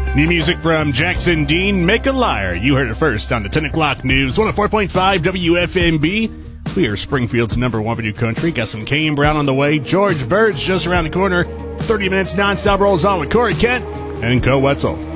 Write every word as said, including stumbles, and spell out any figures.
New music from Jackson Dean, Make a Liar. You heard it first on the ten o'clock news. one oh four point five W F M B. We are Springfield's number one for new country. Got some Kane Brown on the way. George Bird's just around the corner. thirty minutes nonstop rolls on with Corey Kent and Co. Wetzel.